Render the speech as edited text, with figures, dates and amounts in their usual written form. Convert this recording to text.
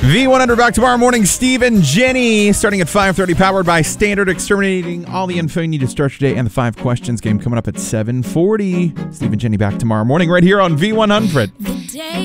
V100 back tomorrow morning. Steve and Jenny starting at 5:30, powered by Standard, exterminating all the info you need to start your day, and the 5 questions game coming up at 7:40. Steve and Jenny back tomorrow morning right here on V100.